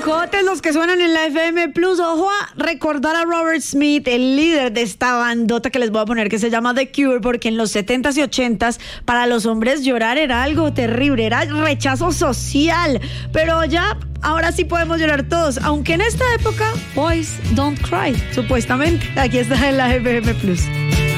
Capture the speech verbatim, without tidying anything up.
clasicotes los que suenan en la F M Plus. Ojo a recordar a Robert Smith, el líder de esta bandota que les voy a poner, que se llama The Cure, porque en los setentas y ochentas para los hombres llorar era algo terrible, era rechazo social. Pero ya, ahora sí podemos llorar todos, aunque en esta época, boys don't cry, supuestamente. Aquí está en la F M Plus.